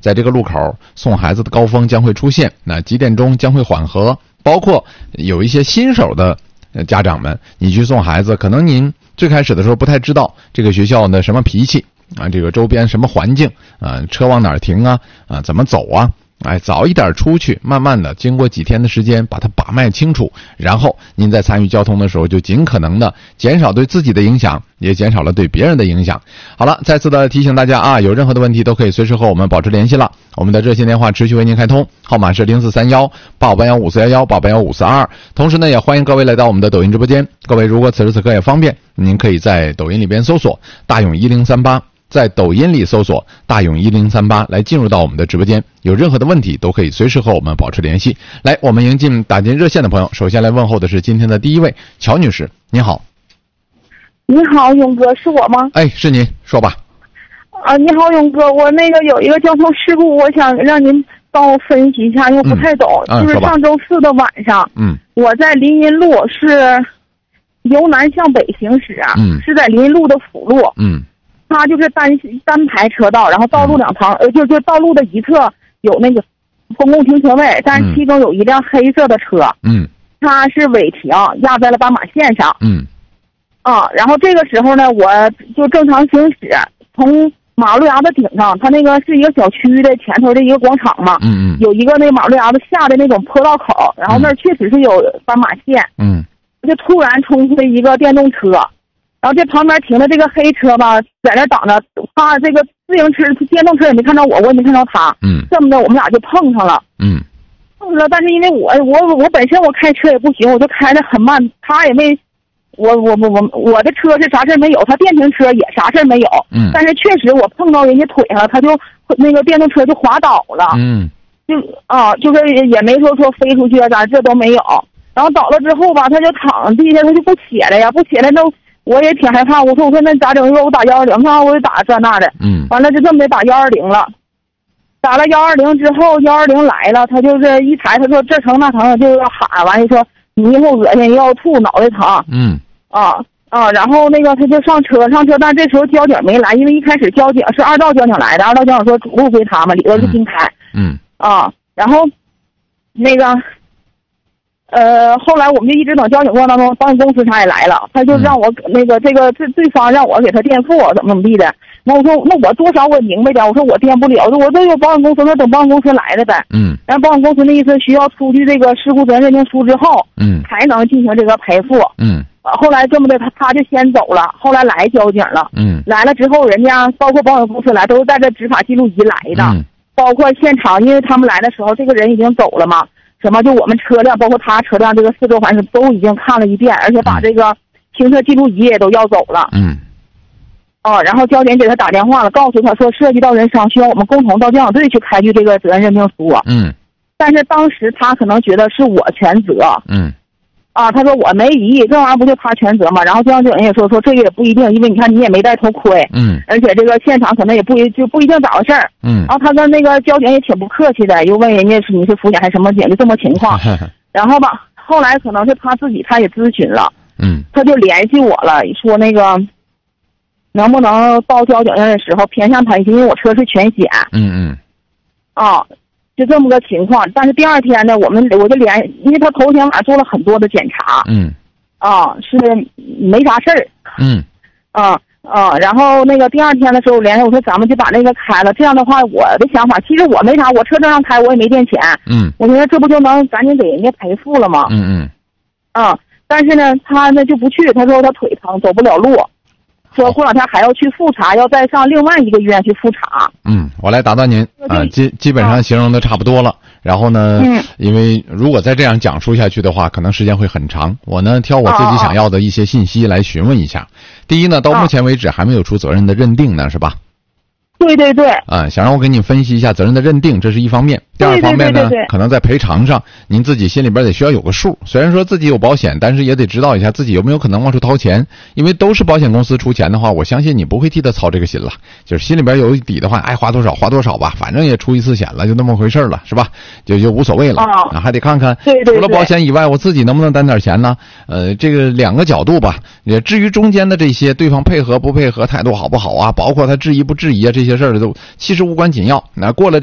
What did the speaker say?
在这个路口送孩子的高峰将会出现，那几点钟将会缓和，包括有一些新手的家长们，你去送孩子，可能您最开始的时候不太知道这个学校的什么脾气啊，这个周边什么环境啊，车往哪儿停啊，怎么走啊，早一点出去，慢慢的经过几天的时间把它把脉清楚，然后您在参与交通的时候就尽可能的减少对自己的影响，也减少了对别人的影响。好了，再次的提醒大家啊，有任何的问题都可以随时和我们保持联系了。我们的热线电话持续为您开通，号码是0431-851-5411-851-542。同时呢，也欢迎各位来到我们的抖音直播间。各位如果此时此刻也方便，您可以在抖音里边搜索大勇1038，在抖音里搜索大勇1038来进入到我们的直播间，有任何的问题都可以随时和我们保持联系。来，我们迎进打进热线的朋友，首先来问候的是今天的第一位乔女士，您好。 你好，勇哥，是我吗？ 哎，是您，说吧。 你好，勇哥，我那个有一个交通事故，我想让您帮我分析一下，因为不太懂。就是上周四的晚上，我在临沂路是由南向北行驶啊，是在临沂路的辅路，它就是单排车道，然后道路两旁，就道路的一侧有那个公共停车位，但是其中有一辆黑色的车，它是违停压在了斑马线上，然后这个时候呢，我就正常行驶，从马路牙子顶上，它那个是一个小区的前头的一个广场嘛，有一个那马路牙子下的那种坡道口，然后那儿确实是有斑马线，就突然冲出来一个电动车，然后这旁边停的这个黑车吧，在那挡着，他这个自行车、电动车也没看到我，我也没看到他，这么的我们俩就碰上了，碰了，但是因为我本身我开车也不行，我就开得很慢，他也没。我的车是啥事没有，他电瓶车也啥事没有，但是确实我碰到人家腿上，他就那个电动车就滑倒了，就是也没说飞出去啊咋，这都没有。然后倒了之后吧，他就躺地下，他就不起来呀，不起来，那我也挺害怕，我说那咋整？说我打120，他我就打这那的，完了就这么的打120了。打了120之后，120来了，他就是一抬，他说这疼那疼，就要喊，完了说你以后恶心要吐，脑袋疼，然后那个他就上车，但这时候交警没来，因为一开始交警是2道交警来的，2道交警说主路归他们，里头是新开，然后那个后来我们就一直等交警过程当中，保险公司他也来了，他就让我那个这对方让我给他垫付怎么地的，那我说那我多少我明白点，我说我垫不了，我这有保险公司，那等保险公司来了呗，然后保险公司的意思需要出具这个事故责任认定书之后，才能进行这个赔付，后来这么的他就先走了，后来来交警了，来了之后人家包括保险公司来都是带着执法记录仪来的，包括现场，因为他们来的时候这个人已经走了嘛，什么就我们车辆包括他车辆这个四周环境都已经看了一遍，而且把这个行车记录仪也都要走了，然后交警给他打电话了，告诉他说涉及到人伤需要我们共同到交警队去开具这个责任认定书，但是当时他可能觉得是我全责，他说我没异议，这玩意儿不就他全责吗？然后交警也说这个也不一定，因为你看你也没戴头盔，而且这个现场可能也不一定咋回事儿，然后他跟那个交警也挺不客气的，又问人家你是福险还是什么险，就这么情况，然后吧，后来可能是他自己他也咨询了，他就联系我了，说那个能不能到交警院的时候偏向赔付，因为我车是全险，就这么个情况。但是第二天呢，我就因为他头天晚上做了很多的检查，是没啥事儿，然后那个第二天的时候联系我说咱们就把那个开了，这样的话我的想法其实我没啥，我车正常开，我也没垫钱，我觉得这不就能赶紧给人家赔付了吗？但是呢他呢就不去，他说他腿疼走不了路，说过两天还要去复查，要再上另外一个医院去复查。 我来打断您基本上形容的差不多了。然后呢，因为如果再这样讲述下去的话，可能时间会很长。我呢挑我自己想要的一些信息来询问一下。第一呢，到目前为止还没有出责任的认定呢，是吧？ 对对对。 想让我给你分析一下责任的认定，这是一方面。第二方面呢，可能在赔偿上，您自己心里边得需要有个数。虽然说自己有保险，但是也得知道一下自己有没有可能往出掏钱。因为都是保险公司出钱的话，我相信你不会替他操这个心了。就是心里边有底的话，爱花多少花多少吧，反正也出一次险了，就那么回事了，是吧？就无所谓了。还得看看除了保险以外，我自己能不能担点钱呢？这个两个角度吧。也至于中间的这些对方配合不配合，态度好不好啊，包括他质疑不质疑啊，这些事儿都其实无关紧要。那过了